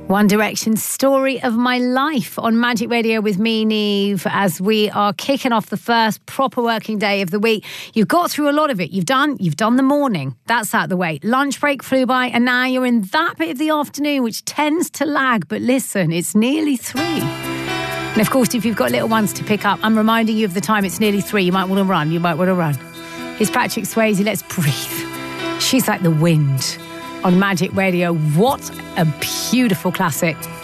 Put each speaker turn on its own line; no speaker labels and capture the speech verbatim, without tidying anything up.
One Direction, Story of My Life on Magic Radio with me, Neve, as we are kicking off the first proper working day of the week. You've got through a lot of it. You've done, you've done the morning. That's out the way. Lunch break flew by, and now you're in that bit of the afternoon, which tends to lag. But listen, it's nearly three. And of course, if you've got little ones to pick up, I'm reminding you of the time it's nearly three. You might want to run. You might want to run. Here's Patrick Swayze. Let's breathe. She's like the wind on Magic Radio. What a beautiful classic.